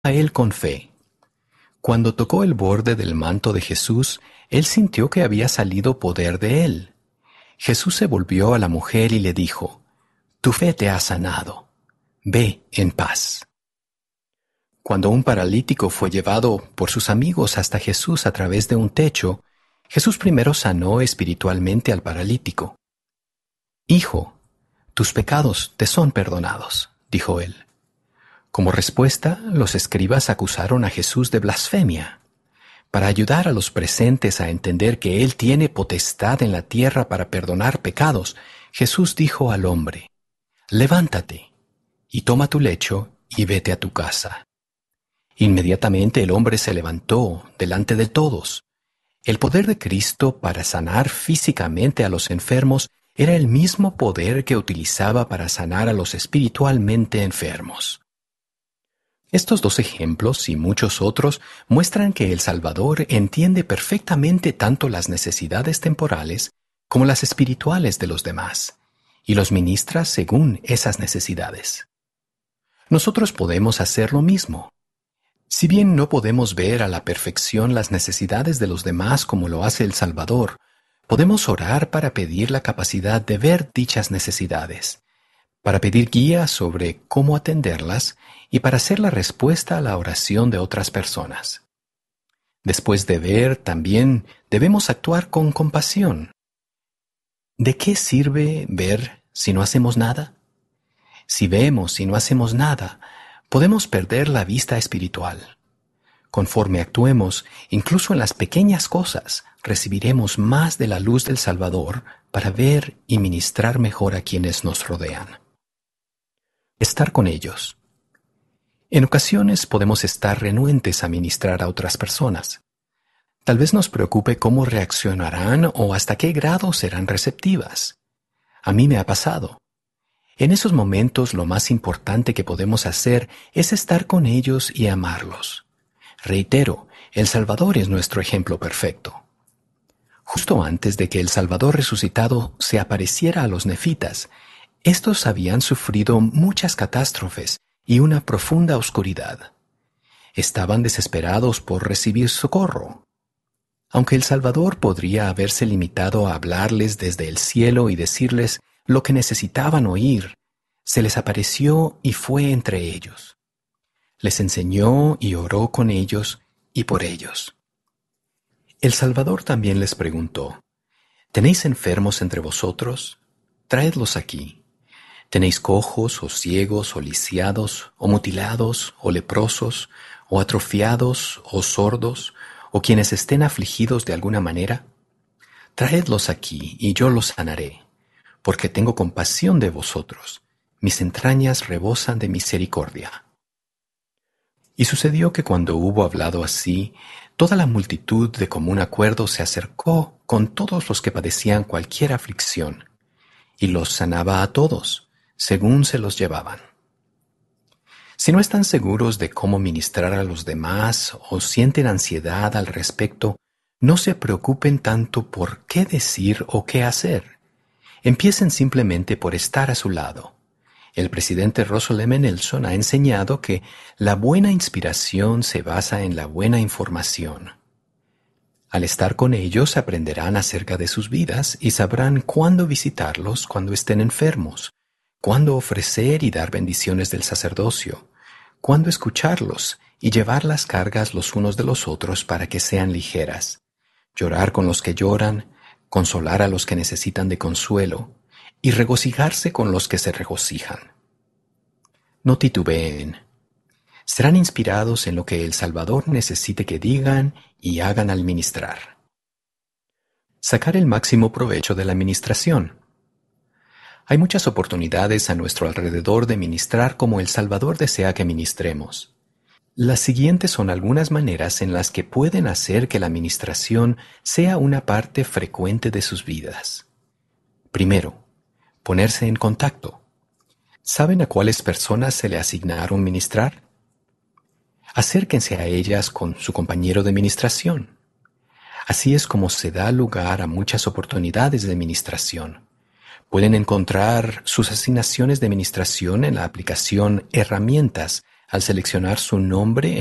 a él con fe. Cuando tocó el borde del manto de Jesús, él sintió que había salido poder de él. Jesús se volvió a la mujer y le dijo: «Tu fe te ha sanado. Ve en paz». Cuando un paralítico fue llevado por sus amigos hasta Jesús a través de un techo, Jesús primero sanó espiritualmente al paralítico. «Hijo, tus pecados te son perdonados», dijo él. Como respuesta, los escribas acusaron a Jesús de blasfemia. Para ayudar a los presentes a entender que Él tiene potestad en la tierra para perdonar pecados, Jesús dijo al hombre: «Levántate, y toma tu lecho, y vete a tu casa». Inmediatamente el hombre se levantó delante de todos. El poder de Cristo para sanar físicamente a los enfermos era el mismo poder que utilizaba para sanar a los espiritualmente enfermos. Estos dos ejemplos y muchos otros muestran que el Salvador entiende perfectamente tanto las necesidades temporales como las espirituales de los demás, y los ministra según esas necesidades. Nosotros podemos hacer lo mismo. Si bien no podemos ver a la perfección las necesidades de los demás como lo hace el Salvador, podemos orar para pedir la capacidad de ver dichas necesidades, para pedir guía sobre cómo atenderlas y para ser la respuesta a la oración de otras personas. Después de ver, también debemos actuar con compasión. ¿De qué sirve ver si no hacemos nada? Si vemos y no hacemos nada, podemos perder la vista espiritual. Conforme actuemos, incluso en las pequeñas cosas, recibiremos más de la luz del Salvador para ver y ministrar mejor a quienes nos rodean. Estar con ellos. En ocasiones podemos estar renuentes a ministrar a otras personas. Tal vez nos preocupe cómo reaccionarán o hasta qué grado serán receptivas. A mí me ha pasado. En esos momentos lo más importante que podemos hacer es estar con ellos y amarlos. Reitero, el Salvador es nuestro ejemplo perfecto. Justo antes de que el Salvador resucitado se apareciera a los nefitas, estos habían sufrido muchas catástrofes y una profunda oscuridad. Estaban desesperados por recibir socorro. Aunque el Salvador podría haberse limitado a hablarles desde el cielo y decirles lo que necesitaban oír, se les apareció y fue entre ellos. Les enseñó y oró con ellos y por ellos. El Salvador también les preguntó: ¿tenéis enfermos entre vosotros? Traedlos aquí. ¿Tenéis cojos o ciegos o lisiados o mutilados o leprosos o atrofiados o sordos o quienes estén afligidos de alguna manera? Traedlos aquí y yo los sanaré, porque tengo compasión de vosotros. Mis entrañas rebosan de misericordia. Y sucedió que cuando hubo hablado así, toda la multitud de común acuerdo se acercó con todos los que padecían cualquier aflicción, y los sanaba a todos, según se los llevaban. Si no están seguros de cómo ministrar a los demás o sienten ansiedad al respecto, no se preocupen tanto por qué decir o qué hacer. Empiecen simplemente por estar a su lado. El presidente Russell M. Nelson ha enseñado que la buena inspiración se basa en la buena información. Al estar con ellos aprenderán acerca de sus vidas y sabrán cuándo visitarlos cuando estén enfermos, cuándo ofrecer y dar bendiciones del sacerdocio, cuándo escucharlos y llevar las cargas los unos de los otros para que sean ligeras, llorar con los que lloran, consolar a los que necesitan de consuelo y regocijarse con los que se regocijan. No titubeen. Serán inspirados en lo que el Salvador necesite que digan y hagan al ministrar. Sacar el máximo provecho de la ministración. Hay muchas oportunidades a nuestro alrededor de ministrar como el Salvador desea que ministremos. Las siguientes son algunas maneras en las que pueden hacer que la ministración sea una parte frecuente de sus vidas. Primero, ponerse en contacto. ¿Saben a cuáles personas se le asignaron ministrar? Acérquense a ellas con su compañero de ministración. Así es como se da lugar a muchas oportunidades de ministración. Pueden encontrar sus asignaciones de ministración en la aplicación Herramientas Al seleccionar su nombre